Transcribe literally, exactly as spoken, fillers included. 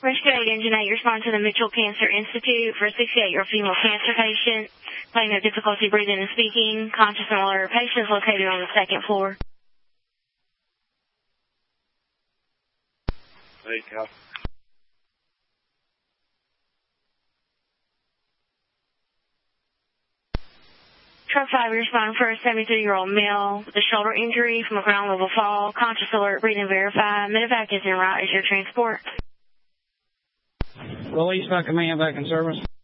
Rescue eight, Engine eight, respond to the Mitchell Cancer Institute for a sixty-eight-year-old female cancer patient. Claiming of difficulty breathing and speaking. Conscious and alert. Patient is located on the second floor. Hey, Cal. Truck five, respond for a seventy-three-year-old male with a shoulder injury from a ground level fall. Conscious, alert, breathing, verify. Medevac is en route as your transport. Release by command back in service.